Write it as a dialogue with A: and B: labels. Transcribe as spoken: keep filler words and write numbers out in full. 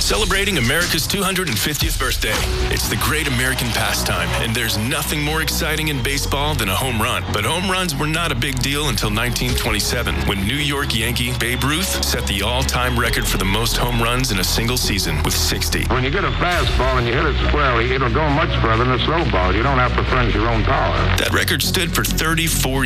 A: Celebrating America's two hundred fiftieth birthday. It's the great American pastime, and there's nothing more exciting in baseball than a home run. But home runs were not a big deal until nineteen twenty-seven, when New York Yankee Babe Ruth set the all-time record for the most home runs in a single season with sixty.
B: When you get a fastball and you hit it squarely, it'll go much further than a slow ball. You don't have to furnish your own power.
A: That record stood for thirty-four